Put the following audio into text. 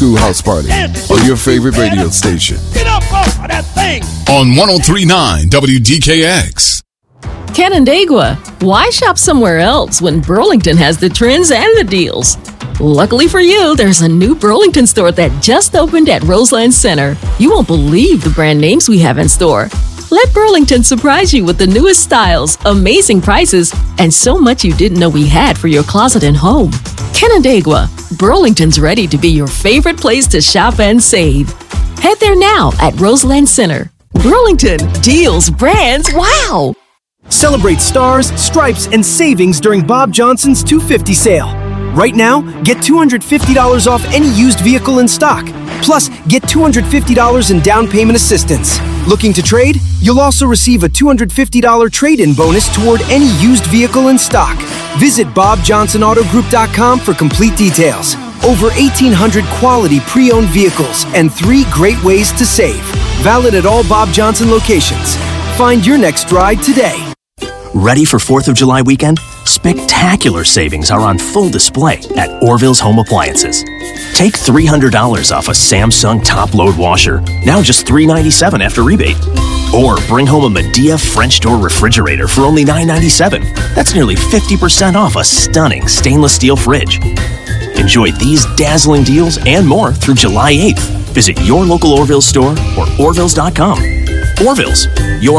Schoolhouse Party on your favorite radio station. Get up off of that thing! On 103.9 WDKX. Canandaigua, why shop somewhere else when Burlington has the trends and the deals? Luckily for you, there's a new Burlington store that just opened at Roseland Center. You won't believe the brand names we have in store. Let Burlington surprise you with the newest styles, amazing prices, and so much you didn't know we had for your closet and home. Canandaigua, Burlington's ready to be your favorite place to shop and save. Head there now at Roseland Center. Burlington, deals, brands, wow! Celebrate stars, stripes, and savings during Bob Johnson's 250 sale. Right now, get $250 off any used vehicle in stock. Plus, get $250 in down payment assistance. Looking to trade? You'll also receive a $250 trade-in bonus toward any used vehicle in stock. Visit BobJohnsonAutoGroup.com for complete details. Over 1,800 quality pre-owned vehicles and 3 great ways to save. Valid at all Bob Johnson locations. Find your next ride today. Ready for 4th of July weekend? Spectacular savings are on full display at Orville's Home Appliances. Take $300 off a Samsung top-load washer, now just $397 after rebate. Or bring home a Medea French door refrigerator for only $997. That's nearly 50% off a stunning stainless steel fridge. Enjoy these dazzling deals and more through July 8th. Visit your local Orville store or Orvilles.com. Orville's, your